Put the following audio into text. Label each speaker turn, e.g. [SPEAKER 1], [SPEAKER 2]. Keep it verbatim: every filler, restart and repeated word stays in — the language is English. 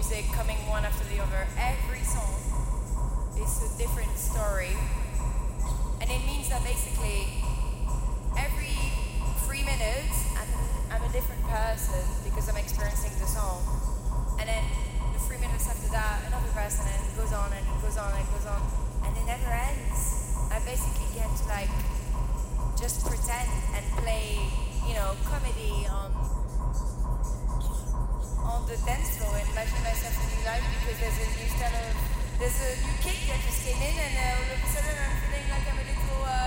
[SPEAKER 1] music coming one after the other. Every song is a different story. And it means that basically every three minutes I'm, I'm a different person because I'm experiencing the song. And then the three minutes after that, another person, and it goes on and it goes on and it goes on. And it never ends. I basically get to like just pretend and play, you know, comedy on on the dance floor and imagine myself a new life because there's a new style of, there's a new kick that just came in and uh, all of a sudden I'm feeling like I'm a little uh,